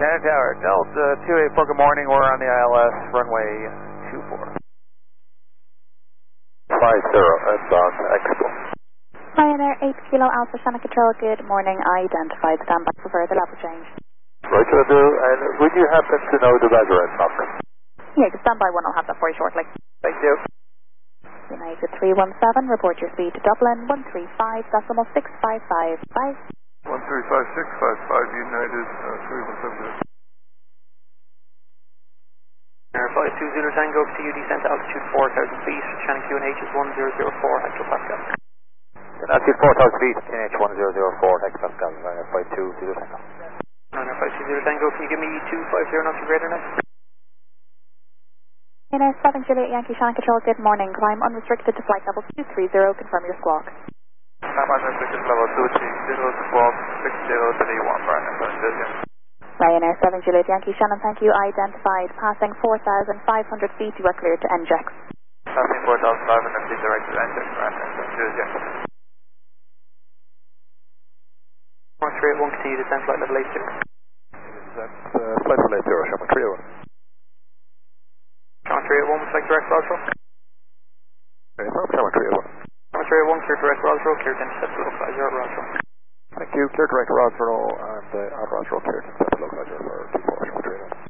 Shannon Tower, Delta 284, good morning. We're on the ILS, runway 24. 50, outbound Expo. Ryanair 8 Kilo Alpha Shannon Control, good morning. Identified, standby for further level change. Roger, I do. And would you happen to know the weather at knock? Yeah, the standby one, I'll have that for you shortly. Thank you. United 317, report your speed to Dublin, 135.655. Bye. 135.655, United 317. Air Flight 20 Tango, to you, descent to altitude 4,000 feet, Shannon QNH is 1004 hectopascal. Altitude 4,000 feet, QNH 1004 hectopascal, Ryanair Flight 20 Tango. Ryanair Flight 20 Tango, can you give me 250 knots or greater now? Ryanair 7 Juliet Yankee Shannon Control, good morning. Climb unrestricted to flight level 230, confirm your squawk. Climb unrestricted level 230, squawk 6031, Ryanair 7 Juliet. Ryanair 7 Juliet Yankee Shannon, thank you. Identified, passing 4,500 feet, you are cleared to NJEX. Passing 4,500 feet direct to NJEX, Ryanair 7 Juliet. 131, continue descent flight level 82. That's flight level 80, Sherman 301. Sherman 381, select direct Roswell. Sherman 301. Sherman 381, clear direct Roswell, clear to intercept localizer at Roswell. Thank you. Clear direct Roswell and at Roswell, clear to intercept localizer for 24, Sherman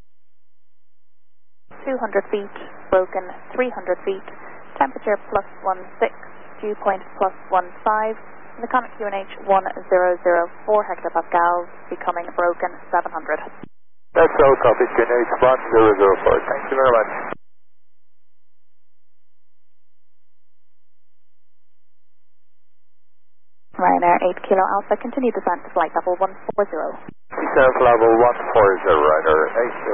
301. 200 feet, broken 300 feet, temperature plus 16, dew point plus 15, the Comet QNH 1004 hectopascals, becoming broken 700. That's all, copy, QNH 1004. Thank you very much. Ryanair 8 Kilo Alpha, continue descent to flight level 140. Descent level 140, Ryanair 8